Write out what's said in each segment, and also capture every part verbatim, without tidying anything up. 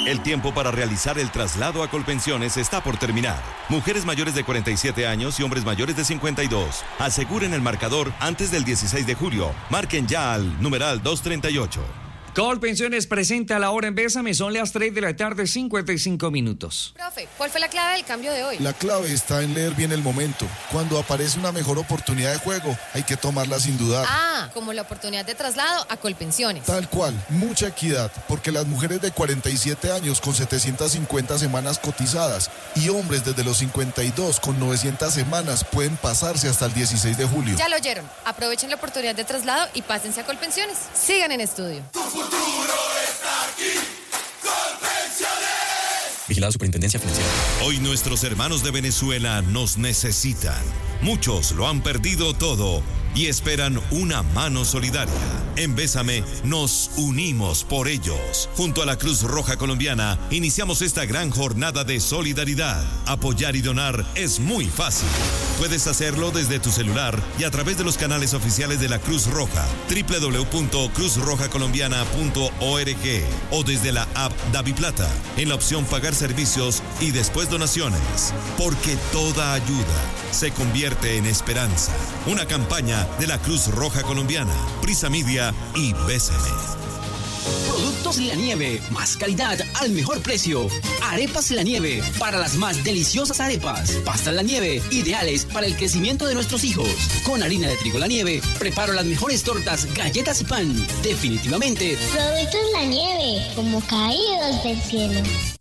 El tiempo para realizar el traslado a Colpensiones está por terminar. Mujeres mayores de cuarenta y siete años y hombres mayores de cincuenta y dos. Aseguren el marcador antes del dieciséis de julio. Marquen ya al numeral doscientos treinta y ocho. Colpensiones presenta la hora en Bésame, son las tres de la tarde, cincuenta y cinco minutos. Profe, ¿cuál fue la clave del cambio de hoy? La clave está en leer bien el momento. Cuando aparece una mejor oportunidad de juego, hay que tomarla sin dudar. Ah, como la oportunidad de traslado a Colpensiones. Tal cual, mucha equidad, porque las mujeres de cuarenta y siete años con setecientas cincuenta semanas cotizadas y hombres desde los cincuenta y dos con novecientas semanas pueden pasarse hasta el dieciséis de julio. Ya lo oyeron, aprovechen la oportunidad de traslado y pásense a Colpensiones. Sigan en estudio. El futuro está aquí. Colpensiones. Vigilado Superintendencia Financiera. Hoy nuestros hermanos de Venezuela nos necesitan. Muchos lo han perdido todo y esperan una mano solidaria. En Bésame nos unimos por ellos. Junto a la Cruz Roja Colombiana iniciamos esta gran jornada de solidaridad. Apoyar y donar es muy fácil. Puedes hacerlo desde tu celular y a través de los canales oficiales de la Cruz Roja, doble u doble u doble u punto cruz roja colombiana punto org, o desde la app DaviPlata en la opción Pagar servicios y después donaciones. Porque toda ayuda se convierte en esperanza. Una campaña de la Cruz Roja Colombiana, Prisa Media y Bésame. Productos La Nieve, más calidad al mejor precio. Arepas La Nieve, para las más deliciosas arepas. Pastas La Nieve, ideales para el crecimiento de nuestros hijos. Con harina de trigo La Nieve, preparo las mejores tortas, galletas y pan. Definitivamente. Productos La Nieve, como caídos del cielo.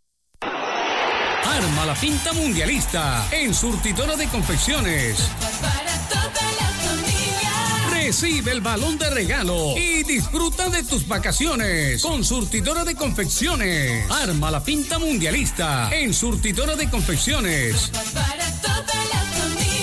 Arma la finta mundialista en Surtidora de Confecciones. Para toda la familia. Recibe el balón de regalo y disfruta de tus vacaciones con Surtidora de Confecciones. Arma la finta mundialista en Surtidora de Confecciones. Para toda la familia.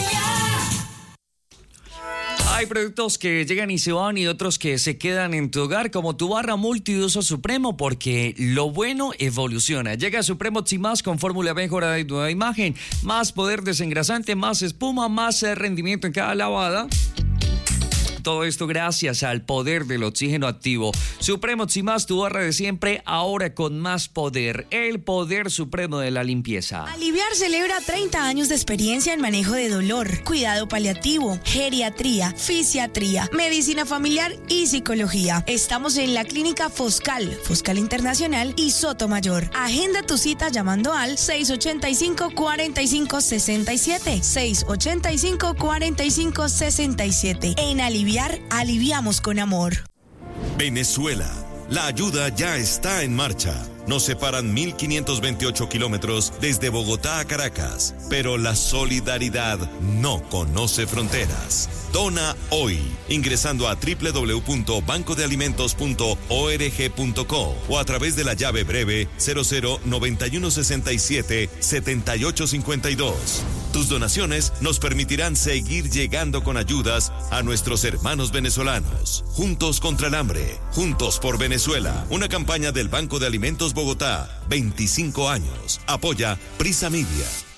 Hay productos que llegan y se van y otros que se quedan en tu hogar, como tu barra multiuso Supremo, porque lo bueno evoluciona. Llega Supremo Optimas con fórmula mejorada y nueva imagen, más poder desengrasante, más espuma, más rendimiento en cada lavada. Todo esto gracias al poder del oxígeno activo. Supremo Optimas, tu barra de siempre, ahora con más poder. El poder supremo de la limpieza. Aliviar celebra treinta años de experiencia en manejo de dolor, cuidado paliativo, geriatría, fisiatría, medicina familiar y psicología. Estamos en la clínica Foscal, Foscal Internacional y Sotomayor. Agenda tu cita llamando al seis ochenta y cinco, cuarenta y cinco, sesenta y siete. seis ochenta y cinco, cuarenta y cinco, sesenta y siete. En Aliviar aliviamos con amor. Venezuela, la ayuda ya está en marcha. Nos separan mil quinientos veintiocho kilómetros desde Bogotá a Caracas, pero la solidaridad no conoce fronteras. Dona hoy, ingresando a doble u doble u doble u punto banco de alimentos punto org punto co o a través de la llave breve cero cero noventa y uno sesenta y siete setenta y ocho cincuenta y dos. Tus donaciones nos permitirán seguir llegando con ayudas a nuestros hermanos venezolanos. Juntos contra el hambre, juntos por Venezuela. Una campaña del Banco de Alimentos Bogotá, veinticinco años. Apoya Prisa Media.